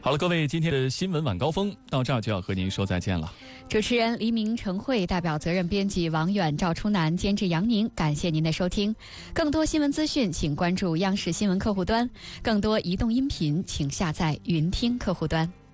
好了，各位，今天的新闻晚高峰到这儿就要和您说再见了。 主持人黎明、陈慧，代表责任编辑王远、赵初南，监制杨宁，感谢您的收听。更多新闻资讯，请关注央视新闻客户端；更多移动音频，请下载云听客户端。